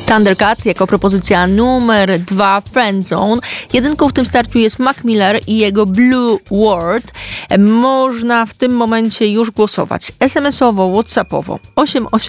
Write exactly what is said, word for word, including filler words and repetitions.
Thundercat jako propozycja numer dwa, Friendzone. Jedynką w tym starciu jest Mac Miller i jego Blue World. Można w tym momencie już głosować es em esowo, whatsappowo osiem osiem